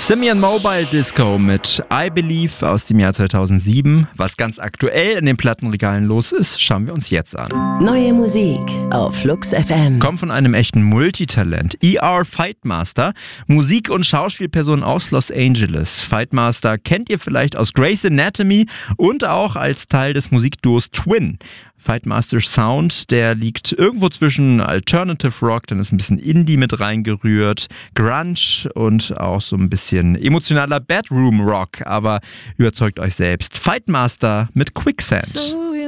Simian Mobile Disco mit I Believe aus dem Jahr 2007. Was ganz aktuell in den Plattenregalen los ist, schauen wir uns jetzt an. Neue Musik auf Flux FM. Kommt von einem echten Multitalent. E.R. Fightmaster, Musik- und Schauspielperson aus Los Angeles. Fightmaster kennt ihr vielleicht aus Grey's Anatomy und auch als Teil des Musikduos Twin. Fightmasters Sound, der liegt irgendwo zwischen Alternative Rock, dann ist ein bisschen Indie mit reingerührt, Grunge und auch so ein bisschen emotionaler Bedroom Rock, aber überzeugt euch selbst. Fightmaster mit Quicksand. So